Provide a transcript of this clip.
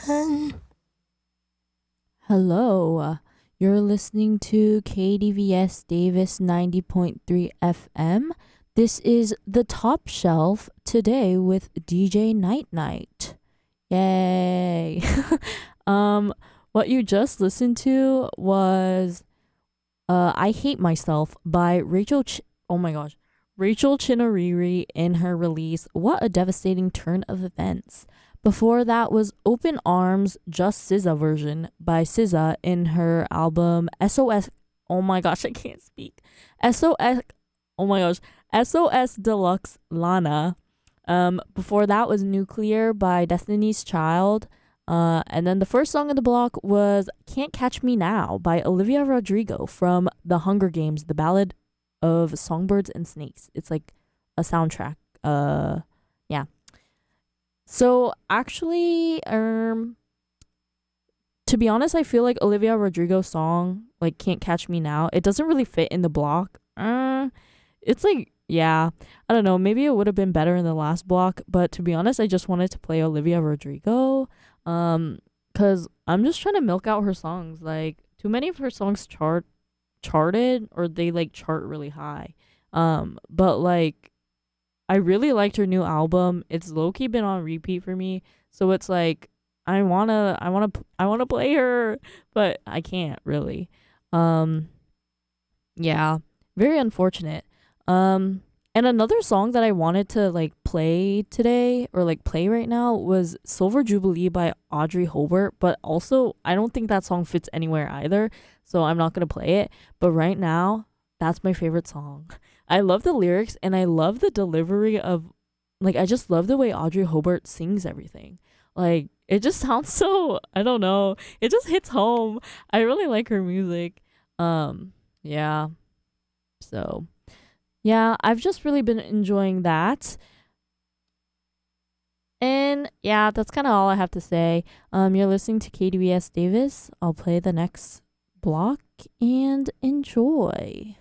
Hello, you're listening to KDVS Davis 90.3 FM. This is The Top Shelf today with DJ Night Night. Yay! um, what you just listened to was I Hate Myself by oh my gosh, Rachel Chinariri in her release What a Devastating Turn of Events. Before that was Open Arms, Just SZA version by SZA in her album SOS. Oh my gosh, I can't speak. SOS. Oh my gosh, SOS Deluxe Lana. Before that was Nuclear by Destiny's Child. And then the first song of the block was Can't Catch Me Now by Olivia Rodrigo from The Hunger Games, the Ballad of Songbirds and Snakes. It's like a soundtrack. Yeah. So actually, to be honest, I feel like Olivia Rodrigo's song, like Can't Catch Me Now, it doesn't really fit in the block. It's like, yeah, I don't know, maybe it would have been better in the last block, but to be honest, I just wanted to play Olivia Rodrigo. Cause I'm just trying to milk out her songs. Like, too many of her songs charted or they like chart really high. But like I really liked her new album. It's low key been on repeat for me. So it's like I wanna play her, but I can't really. Um yeah, very unfortunate. Um and another song that I wanted to like play today or like play right now was Silver Jubilee by Audrey Hobart, but also I don't think that song fits anywhere either, so I'm not going to play it. But right now, that's my favorite song. I love the lyrics and I love the delivery of like I just love the way Audrey Hobart sings everything. Like it just sounds so, I don't know. It just hits home. I really like her music. Yeah. So, yeah, I've just really been enjoying that. And yeah, that's kind of all I have to say. You're listening to KDBS Davis. I'll play the next block and enjoy.